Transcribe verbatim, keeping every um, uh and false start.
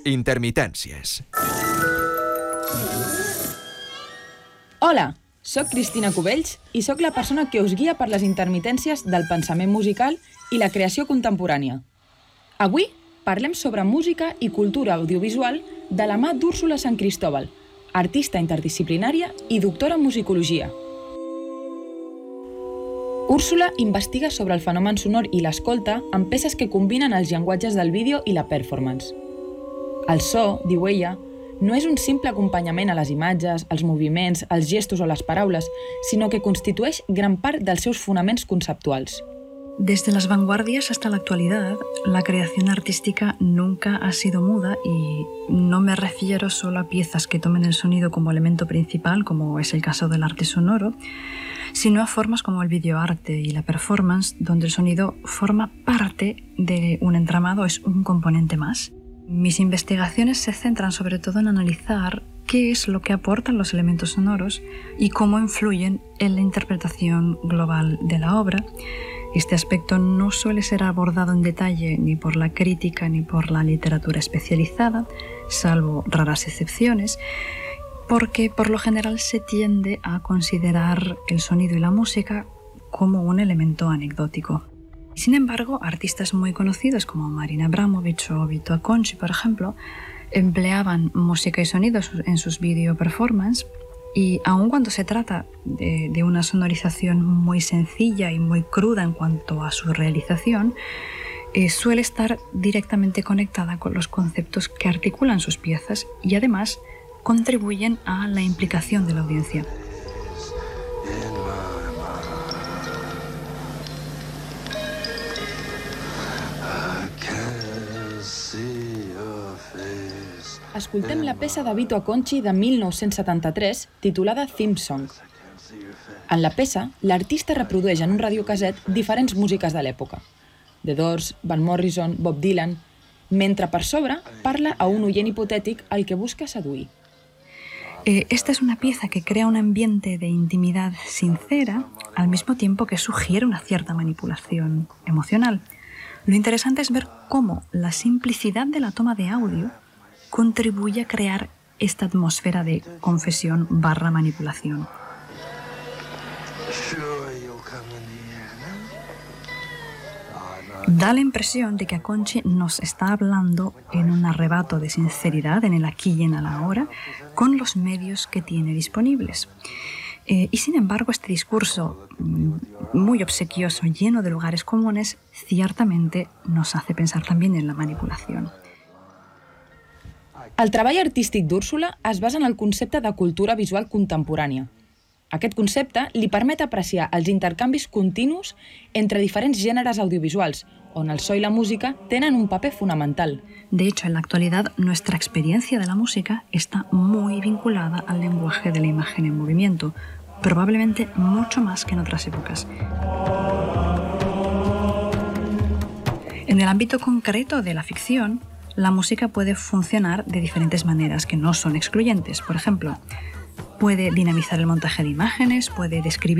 Intermitències. Hola, sóc Cristina Cubells i sóc la persona que us guia per les intermitències del pensament musical i la creació contemporània. Avui parlem sobre música i cultura audiovisual de la mà d'Úrsula Sant Cristóbal, artista interdisciplinària i doctora en musicologia. Úrsula investiga sobre el fenomen sonor i l'escolta amb peces que combinen els llenguatges del vídeo i la performance. El so, diu ella, no és un simple acompanyament a les imatges, els moviments, els gestos o les paraules, sinó que constitueix gran part dels seus fonaments conceptuals. Desde las vanguardias hasta la actualidad, la creación artística nunca ha sido muda y no me refiero solo a piezas que tomen el sonido como elemento principal, como es el caso del arte sonoro, sino a formas como el videoarte y la performance, donde el sonido forma parte de un entramado, es un componente más. Mis investigaciones se centran sobre todo en analizar qué es lo que aportan los elementos sonoros y cómo influyen en la interpretación global de la obra. Este aspecto no suele ser abordado en detalle ni por la crítica ni por la literatura especializada, salvo raras excepciones, porque por lo general se tiende a considerar el sonido y la música como un elemento anecdótico. Sin embargo, artistas muy conocidos como Marina Abramović o Vito Acconci, por ejemplo, empleaban música y sonidos en sus video performances y aun cuando se trata de, de una sonorización muy sencilla y muy cruda en cuanto a su realización, eh, suele estar directamente conectada con los conceptos que articulan sus piezas y además contribuyen a la implicación de la audiencia. Escoltem la peça de Vito Acconci de mil nou-cents setanta-tres, titulada Theme Song. En la peça, l'artista reprodueix en un radiocasset diferents músiques de l'època. The Doors, Van Morrison, Bob Dylan, mentre per sobre parla a un oient hipotètic al que busca seduir. Eh, esta es una pieza que crea un ambiente de intimidad sincera, al mismo tiempo que sugiere una cierta manipulación emocional. Lo interesante es ver cómo la simplicidad de la toma de audio contribuye a crear esta atmósfera de confesión barra manipulación. Da la impresión de que Acconci nos está hablando en un arrebato de sinceridad, en el aquí y en el ahora, con los medios que tiene disponibles. Eh, y sin embargo, este discurso muy obsequioso, lleno de lugares comunes, ciertamente nos hace pensar también en la manipulación. El treball artístic d'Úrsula es basa en el concepte de cultura visual contemporània. Aquest concepte li permet apreciar els intercanvis continus entre diferents gèneres audiovisuals, on el so i la música tenen un paper fonamental. De hecho, en la actualidad, nuestra experiencia de la música está muy vinculada al lenguaje de la imagen en movimiento, probablemente mucho más que en otras épocas. En el ámbito concreto de la ficción, la música puede funcionar de diferentes maneras que no son excluyentes. Por ejemplo, puede dinamizar el montaje de imágenes, puede describir